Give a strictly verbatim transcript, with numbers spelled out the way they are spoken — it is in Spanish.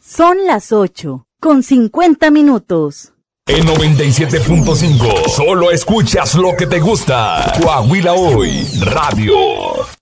Son las ocho, con cincuenta minutos. En noventa y siete punto cinco, solo escuchas lo que te gusta. Coahuila Hoy, Radio.